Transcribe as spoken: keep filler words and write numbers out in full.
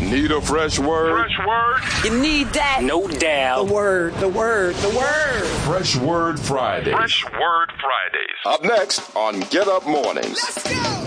Need a fresh word? Fresh word? You need that. No doubt. The word, the word, the word. Fresh Word Fridays. Fresh Word Fridays. Up next on Get Up Mornings. Let's go.